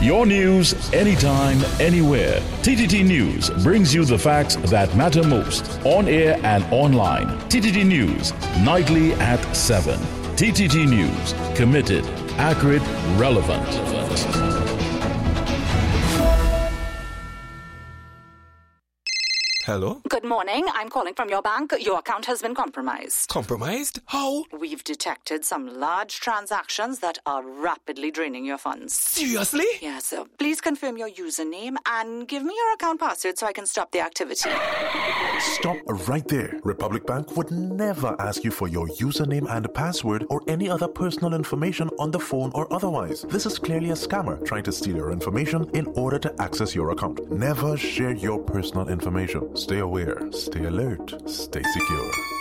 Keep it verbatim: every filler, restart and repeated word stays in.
Your news anytime, anywhere. T T T News brings you the facts that matter most on air and online. T T T News, nightly at seven. T T T News, committed, accurate, relevant. Hello? Good morning. I'm calling from your bank. Your account has been compromised. Compromised? How? We've detected some large transactions that are rapidly draining your funds. Seriously? Yes, sir. Please confirm your username and give me your account password so I can stop the activity. Stop right there. Republic Bank would never ask you for your username and password or any other personal information on the phone or otherwise. This is clearly a scammer trying to steal your information in order to access your account. Never share your personal information. Stay aware, stay alert, stay secure.